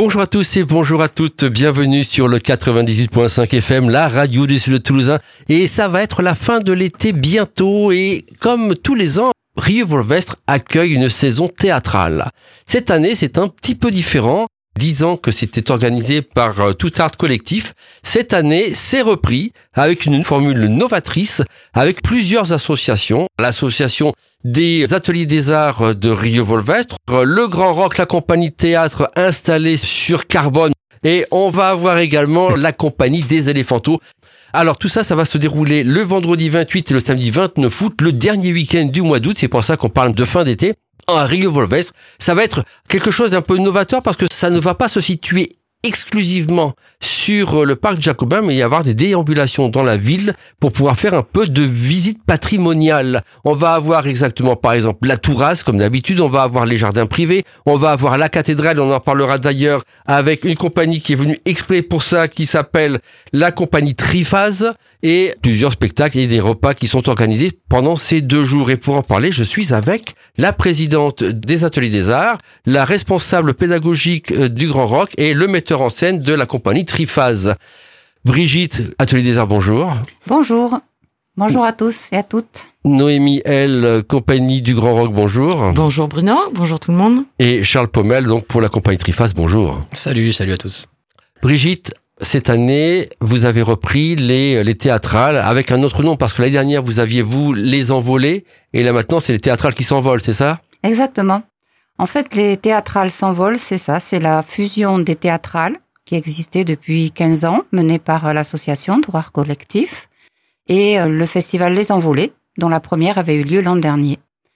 Bonjour à tous et bonjour à toutes, bienvenue sur le 98.5 FM, la radio du Sud Toulousain. Et ça va être la fin de l'été bientôt et comme tous les ans, Rieux-Volvestre accueille une saison théâtrale. Cette année, c'est un petit peu différent. 10 ans que c'était organisé par Tout Art Collectif. Cette année, c'est repris avec une formule novatrice, avec plusieurs associations. L'association des Ateliers des Arts de Rieux-Volvestre, le Grand Rock, la compagnie de théâtre installée sur Carbone. Et on va avoir également la compagnie des Éléphantos. Alors tout ça, ça va se dérouler le vendredi 28 et le samedi 29 août, le dernier week-end du mois d'août. C'est pour ça qu'on parle de fin d'été. À Rieux-Volvestre, ça va être quelque chose d'un peu novateur parce que ça ne va pas se situer exclusivement sur le parc Jacobin, mais il va y avoir des déambulations dans la ville pour pouvoir faire un peu de visite patrimoniale. On va avoir exactement, par exemple, la Tourasse, comme d'habitude, on va avoir les jardins privés, on va avoir la cathédrale, on en parlera d'ailleurs avec une compagnie qui est venue exprès pour ça, qui s'appelle la compagnie Triphase, et plusieurs spectacles et des repas qui sont organisés pendant ces 2 jours. Et pour en parler, je suis avec la présidente des Ateliers des Arts, la responsable pédagogique du Grand Rock et le metteur en scène de la compagnie Triphase. Brigitte, Ateliers des Arts, bonjour. Bonjour. Bonjour à tous et à toutes. Noémie, elle, compagnie du Grand Rock, bonjour. Bonjour Bruno, bonjour tout le monde. Et Charles Pommel, donc pour la compagnie Triphase, bonjour. Salut à tous. Brigitte, cette année, vous avez repris les théâtrales avec un autre nom, parce que l'année dernière, vous aviez, les envolés, et là maintenant, c'est les théâtrales qui s'envolent, c'est ça? Exactement. En fait, les théâtrales s'envolent, c'est ça, c'est la fusion des théâtrales qui existait depuis 15 ans, menée par l'association Tout Art Collectif, et le festival Les Envolés, dont la première avait eu lieu l'an dernier.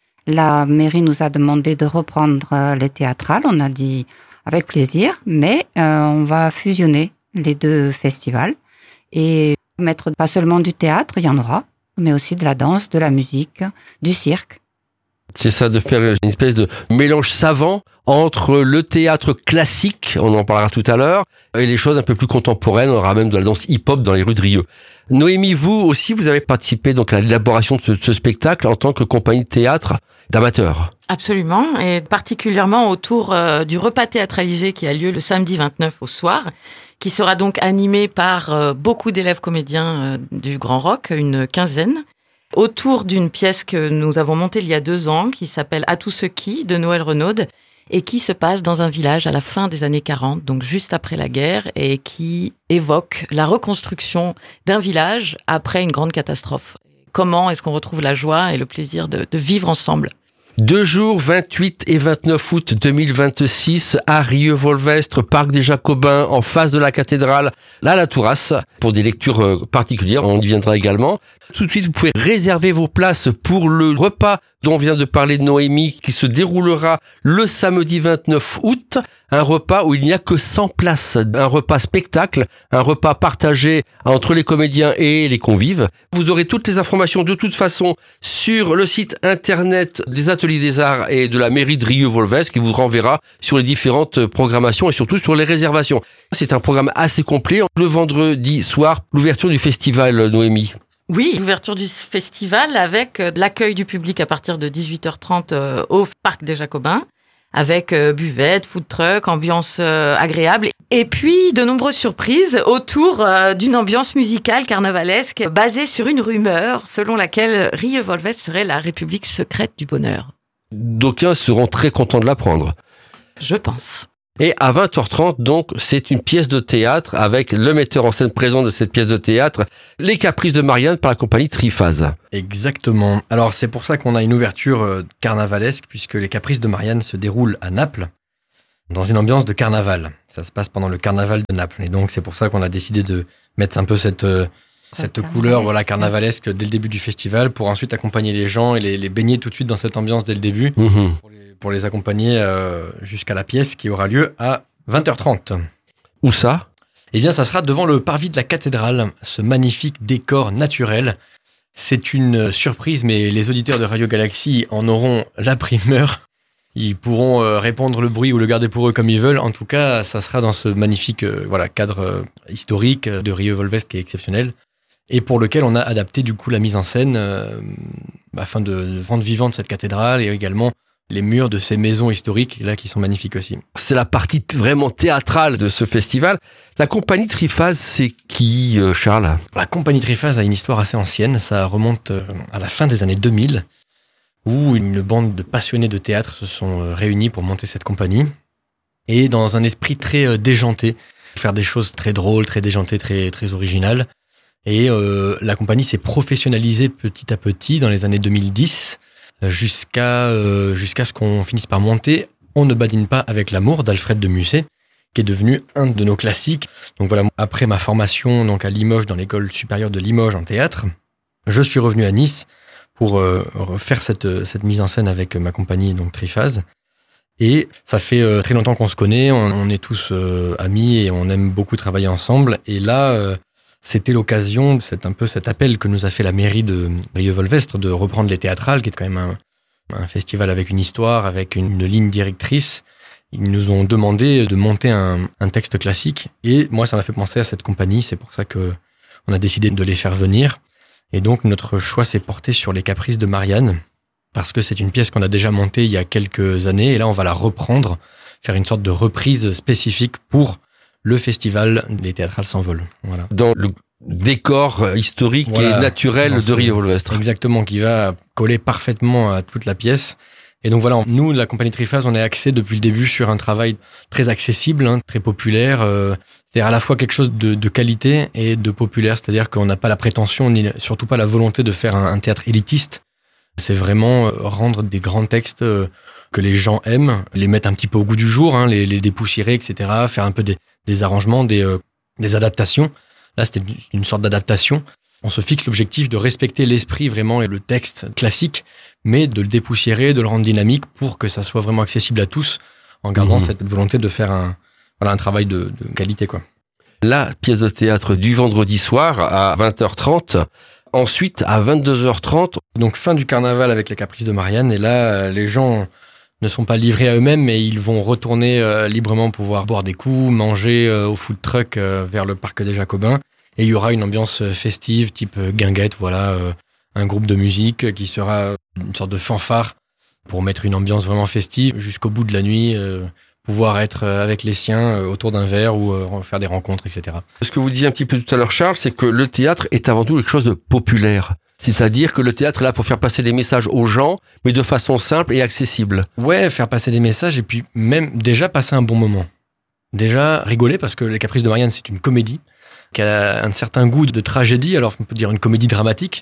La mairie nous a demandé de reprendre les théâtrales, on a dit avec plaisir, mais on va fusionner les 2 festivals et mettre pas seulement du théâtre, il y en aura, mais aussi de la danse, de la musique, du cirque. C'est ça, de faire une espèce de mélange savant entre le théâtre classique, on en parlera tout à l'heure, et les choses un peu plus contemporaines. On aura même de la danse hip-hop dans les rues de Rieux. Noémie, vous aussi, vous avez participé donc à l'élaboration de ce spectacle en tant que compagnie de théâtre d'amateurs. Absolument, et particulièrement autour du repas théâtralisé qui a lieu le samedi 29 au soir, qui sera donc animé par beaucoup d'élèves comédiens du Grand Rock, une quinzaine, autour d'une pièce que nous avons montée il y a 2 ans, qui s'appelle À tous ceux qui, de Noël Renaud, et qui se passe dans un village à la fin des années 40, donc juste après la guerre, et qui évoque la reconstruction d'un village après une grande catastrophe. Comment est-ce qu'on retrouve la joie et le plaisir de vivre ensemble? 2 jours, 28 et 29 août 2026, à Rieux-Volvestre, parc des Jacobins, en face de la cathédrale, là, la Tourasse, pour des lectures particulières, on y viendra également. Tout de suite, vous pouvez réserver vos places pour le repas dont vient de parler Noémie, qui se déroulera le samedi 29 août, un repas où il n'y a que 100 places, un repas spectacle, un repas partagé entre les comédiens et les convives. Vous aurez toutes les informations de toute façon sur le site internet des Ateliers des Arts et de la mairie de Rieux-Volvestre qui vous renverra sur les différentes programmations et surtout sur les réservations. C'est un programme assez complet. Le vendredi soir, l'ouverture du festival, Noémie. Oui, l'ouverture du festival avec l'accueil du public à partir de 18h30 au parc des Jacobins, avec buvette, food truck, ambiance agréable. Et puis, de nombreuses surprises autour d'une ambiance musicale carnavalesque basée sur une rumeur selon laquelle Rieux-Volvestre serait la république secrète du bonheur. D'aucuns seront très contents de l'apprendre. Je pense. Et à 20h30, donc, c'est une pièce de théâtre avec le metteur en scène présent de cette pièce de théâtre, Les Caprices de Marianne par la compagnie Triphase. Exactement. Alors, c'est pour ça qu'on a une ouverture carnavalesque, puisque Les Caprices de Marianne se déroulent à Naples, dans une ambiance de carnaval. Ça se passe pendant le carnaval de Naples. Et donc, c'est pour ça qu'on a décidé de mettre un peu cette couleur carnavalesque dès le début du festival, pour ensuite accompagner les gens et les baigner tout de suite dans cette ambiance dès le début. Mmh. Pour les accompagner jusqu'à la pièce qui aura lieu à 20h30. Où ça? Eh bien, ça sera devant le parvis de la cathédrale, ce magnifique décor naturel. C'est une surprise, mais les auditeurs de Radio Galaxie en auront la primeur. Ils pourront répandre le bruit ou le garder pour eux comme ils veulent. En tout cas, ça sera dans ce magnifique cadre historique de Rieux-Volvestre qui est exceptionnel et pour lequel on a adapté du coup la mise en scène afin de rendre vivante cette cathédrale et également les murs de ces maisons historiques là qui sont magnifiques aussi. C'est la partie vraiment théâtrale de ce festival. La compagnie Triphase, c'est qui, Charles ? La compagnie Triphase a une histoire assez ancienne, ça remonte à la fin des années 2000, où une bande de passionnés de théâtre se sont réunis pour monter cette compagnie, et dans un esprit très déjanté, faire des choses très drôles, très déjantées, très originales. Et la compagnie s'est professionnalisée petit à petit dans les années 2010, jusqu'à ce qu'on finisse par monter On ne badine pas avec l'amour d'Alfred de Musset, qui est devenu un de nos classiques. Donc voilà, après ma formation donc à Limoges, dans l'école supérieure de Limoges en théâtre, je suis revenu à Nice pour refaire cette mise en scène avec ma compagnie donc Triphase. Et ça fait très longtemps qu'on se connaît, on est tous amis et on aime beaucoup travailler ensemble. Et là, c'était l'occasion, c'est un peu cet appel que nous a fait la mairie de Rieux-Volvestre de reprendre les théâtrales, qui est quand même un festival avec une histoire, avec une ligne directrice. Ils nous ont demandé de monter un texte classique. Et moi, ça m'a fait penser à cette compagnie, c'est pour ça que on a décidé de les faire venir. Et donc, notre choix s'est porté sur Les Caprices de Marianne, parce que c'est une pièce qu'on a déjà montée il y a quelques années, et là on va la reprendre, faire une sorte de reprise spécifique pour le festival des théâtrales s'envolent. Voilà. Dans le décor historique et naturel de Rieux-Volvestre. Exactement, qui va coller parfaitement à toute la pièce. Et donc voilà, nous, la compagnie Triphase, on est axé depuis le début sur un travail très accessible, très populaire, c'est-à-dire à la fois quelque chose de qualité et de populaire, c'est-à-dire qu'on n'a pas la prétention, ni surtout pas la volonté de faire un théâtre élitiste. C'est vraiment rendre des grands textes que les gens aiment, les mettre un petit peu au goût du jour, les dépoussiérer, etc., faire un peu des arrangements, des adaptations. Là, c'était une sorte d'adaptation. On se fixe l'objectif de respecter l'esprit vraiment et le texte classique, mais de le dépoussiérer, de le rendre dynamique pour que ça soit vraiment accessible à tous, en gardant cette volonté de faire un travail de qualité, quoi. La pièce de théâtre du vendredi soir à 20h30. Ensuite, à 22h30. Donc, fin du carnaval avec Les Caprices de Marianne. Et là, les gens ne sont pas livrés à eux-mêmes, mais ils vont retourner librement pouvoir boire des coups, manger au food truck vers le parc des Jacobins. Et il y aura une ambiance festive, type guinguette, voilà, un groupe de musique qui sera une sorte de fanfare pour mettre une ambiance vraiment festive jusqu'au bout de la nuit, pouvoir être avec les siens autour d'un verre ou faire des rencontres, etc. Ce que vous disiez un petit peu tout à l'heure, Charles, c'est que le théâtre est avant tout quelque chose de populaire. C'est-à-dire que le théâtre est là pour faire passer des messages aux gens, mais de façon simple et accessible. Ouais, faire passer des messages et puis même déjà passer un bon moment. Déjà rigoler parce que Les Caprices de Marianne, c'est une comédie qui a un certain goût de tragédie, alors on peut dire une comédie dramatique.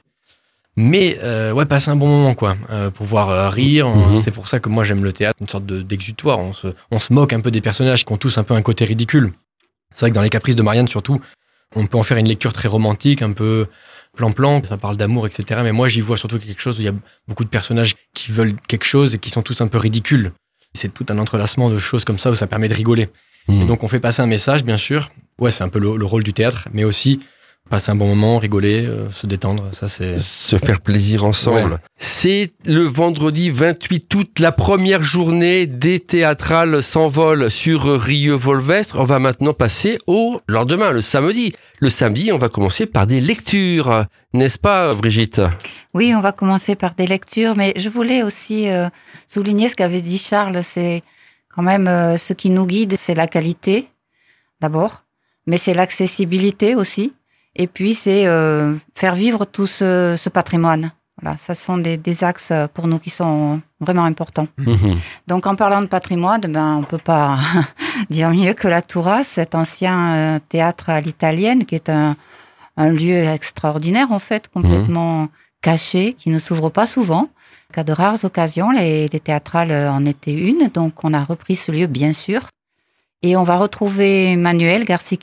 Mais ouais, passer un bon moment, quoi. Pouvoir rire. C'est pour ça que moi j'aime le théâtre, une sorte d'exutoire. On se moque un peu des personnages qui ont tous un peu un côté ridicule. C'est vrai que dans Les Caprices de Marianne, surtout, on peut en faire une lecture très romantique, un peu plan-plan. Ça parle d'amour, etc. Mais moi, j'y vois surtout quelque chose où il y a beaucoup de personnages qui veulent quelque chose et qui sont tous un peu ridicules. C'est tout un entrelacement de choses comme ça où ça permet de rigoler. Et donc on fait passer un message, bien sûr. Ouais, c'est un peu le rôle du théâtre, mais aussi passer un bon moment, rigoler, se détendre, ça c'est... Se faire plaisir ensemble. Ouais. C'est le vendredi 28 août, la première journée des théâtrales s'envolent sur Rieux-Volvestre. On va maintenant passer au lendemain, le samedi. Le samedi, on va commencer par des lectures, n'est-ce pas Brigitte ? Oui, on va commencer par des lectures, mais je voulais aussi souligner ce qu'avait dit Charles, c'est quand même ce qui nous guide, c'est la qualité, d'abord, mais c'est l'accessibilité aussi. Et puis, c'est faire vivre tout ce patrimoine. Voilà, ça sont des axes pour nous qui sont vraiment importants. Donc, en parlant de patrimoine, on peut pas dire mieux que la Toura, cet ancien théâtre à l'italienne, qui est un lieu extraordinaire, en fait, complètement caché, qui ne s'ouvre pas souvent. Qu'à de rares occasions, les théâtrales en étaient une. Donc, on a repris ce lieu, bien sûr. Et on va retrouver Manuel Garcia